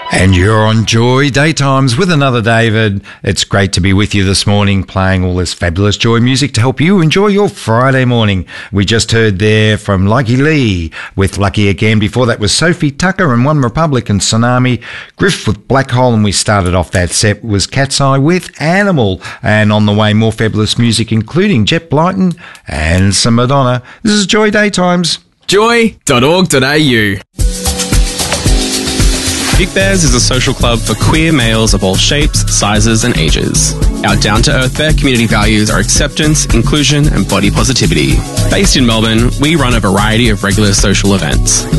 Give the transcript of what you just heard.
And you're on Joy Daytimes with another David. It's great to be with you this morning, playing all this fabulous Joy music to help you enjoy your Friday morning. We just heard there from Lucky Lee with Lucky Again. Before that was Sophie Tucker and One Republic and Tsunami. Griff with Black Hole, and we started off that set was Cat's Eye with Animal. And on the way, more fabulous music, including Jet Blyton and some Madonna. This is Joy Daytimes. Joy.org.au. Big Bears is a social club for queer males of all shapes, sizes and ages. Our down-to-earth Bear community values are acceptance, inclusion and body positivity. Based in Melbourne, we run a variety of regular social events.